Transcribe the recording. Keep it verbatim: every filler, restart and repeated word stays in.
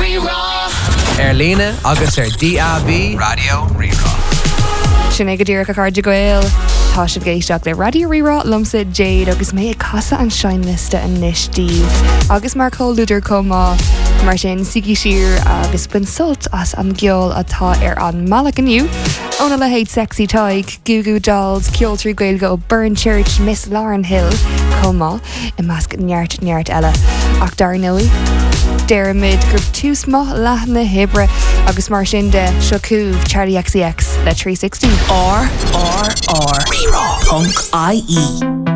Erlína agus ar D A B Radio Rirá. Sinna go dtír a cardide goil. Tá si géisteach le Radio Rirá lomsa Jade agus mé casa an seinliste an nistíh. Agus mar cóúidir comá mar sin sigi sir agus bun sult as an geol atá ar an Malacaniu. Óna le héad sexy taig, Goo Goo Dolls, Ceoltrú Gaeilge ó Burn Church, Miss Lauren Hill, comá i measc neart neart eile. Ach dar nui, Deramid gur tús mo lethna hibre agus mar sin de Shocúh Charlie X C X le three sixty. R R R Rirá Punk I E